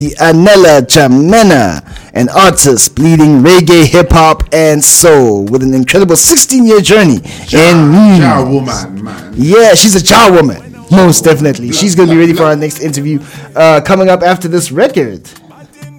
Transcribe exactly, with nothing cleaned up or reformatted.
Anela Jamena, an artist bleeding reggae, hip hop, and soul with an incredible sixteen year journey in music. Ja woman, man. Yeah, she's a Ja woman. Most definitely. She's going to be ready for our next interview uh, coming up after this record.